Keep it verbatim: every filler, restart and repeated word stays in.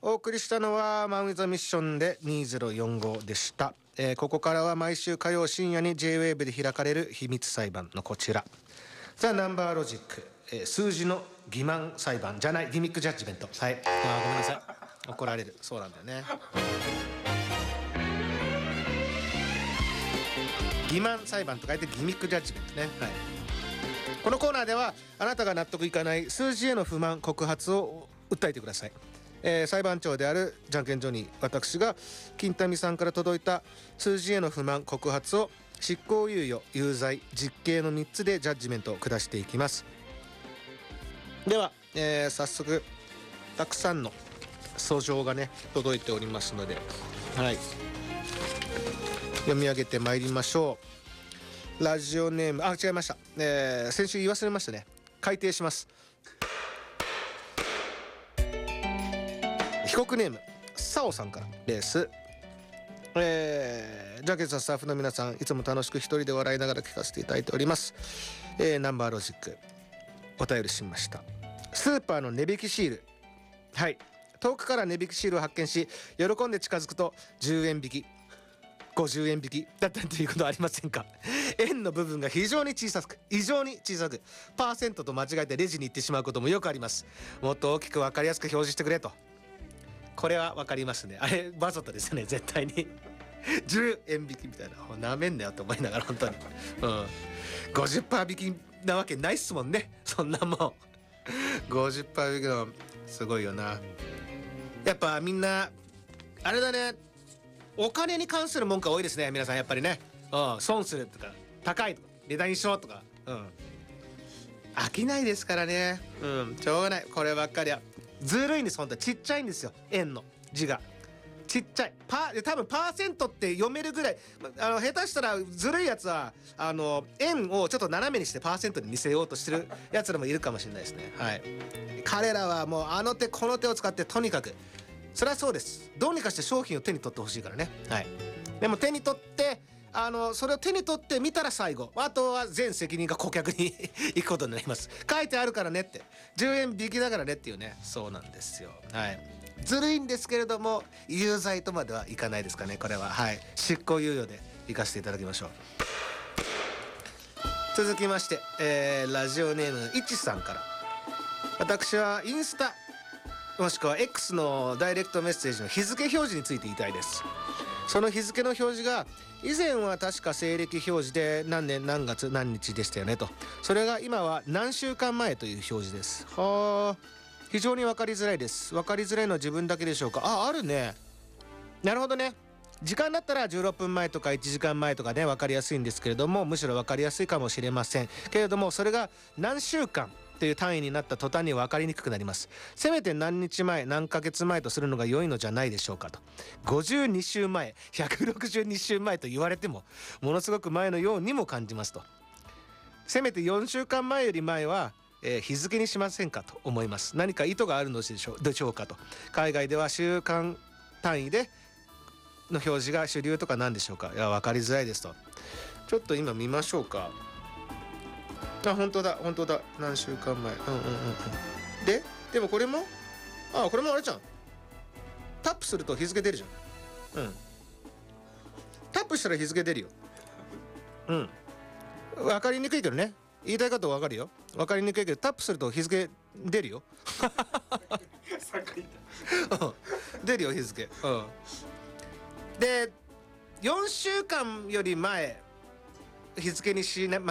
お送りしたのはマウン・ザ・ミッションでにせんよんじゅうごでした、えー、ここからは毎週火曜深夜に ジェイウェーブ で開かれる秘密裁判のこちらザ・ナンバーロジック、えー、数字の欺瞞裁判じゃないギミックジャッジメント。はい、あごめんなさい怒られる。そうなんだよね。欺瞞裁判と書いてギミックジャッジメントね。はい、このコーナーではあなたが納得いかない数字への不満告発を訴えてください。えー、裁判長であるじゃんけんジョニー私が金民さんから届いた数字への不満告発を執行猶予、有罪、実刑のみっつでジャッジメントを下していきます。では、えー、早速たくさんの訴状がね届いておりますので、はい、読み上げてまいりましょう。ラジオネームあ違いました、えー、先週言い忘れましたね。改訂します。被告ネームサオさんからです。えー、ジャケットスタッフの皆さんいつも楽しく一人で笑いながら聞かせていただいております。えー、ナンバーロジックお便りしました。スーパーの値引きシール、はい、遠くから値引きシールを発見し喜んで近づくとじゅうえん引きごじゅうえん引きだったということはありませんか？円の部分が非常に小さく異常に小さくパーセントと間違えてレジに行ってしまうこともよくあります。もっと大きく分かりやすく表示してくれと。これは分かりますね。あれわざとですよね絶対にじゅうえん引きみたいななめんなよと思いながら本当に、うん、ごじゅっパーセント 引きなわけないっすもんねそんなもんごじゅっパーセント 引きのすごいよな。やっぱみんなあれだね、お金に関する文句が多いですね皆さんやっぱりね、うん、損するとか高いとか値段にしようとか、うん、飽きないですからね、うん、しょうがない。こればっかりはずるいんです。本当はちっちゃいんですよ円の字がちっちゃいパー多分パーセントって読めるぐらい、あの下手したらずるいやつはあの円をちょっと斜めにしてパーセントに見せようとしてるやつらもいるかもしれないですね。はい、彼らはもうあの手この手を使ってとにかくそれはそうです。どうにかして商品を手に取ってほしいからね。はい、でも手に取ってあのそれを手に取ってみたら最後あとは全責任が顧客に行くことになります。書いてあるからねってじゅうえん引きだからねっていうね。そうなんですよ。はい、ずるいんですけれども有罪とまではいかないですかねこれは。はい、執行猶予で行かせていただきましょう。続きまして、えー、ラジオネームいちさんから。私はインスタもしくは X のダイレクトメッセージの日付表示について言いたいです。その日付の表示が以前は確か西暦表示で何年何月何日でしたよねと、それが今は何週間前という表示です。はあ、非常に分かりづらいです。分かりづらいのは自分だけでしょうか。あ、あるね。なるほどね。時間だったらじゅうろっぷんまえとかいちじかんまえとかね分かりやすいんですけれども、むしろ分かりやすいかもしれませんけれども、それが何週間という単位になった途端に分かりにくくなります。せめて何日前何ヶ月前とするのが良いのじゃないでしょうかと。ごじゅうにしゅうまえひゃくろくじゅうにしゅうまえと言われてもものすごく前のようにも感じますと。せめてよんしゅうかんまえより前は、えー、日付にしませんかと思います。何か意図があるのでしょう、でしょうかと。海外では週間単位での表示が主流とかなんでしょうか。いや分かりづらいですと。ちょっと今見ましょうか。あ、本当だ本当だ、何週間前。うんうんうんうん。ででもこれもあこれもあれじゃん、タップすると日付出るじゃん。うん、タップしたら日付出るよ。うん、分かりにくいけどね、言いたいこと分かるよ。分かりにくいけどタップすると日付出るよ出るよ日付。うんでよんしゅうかんより前日付にしな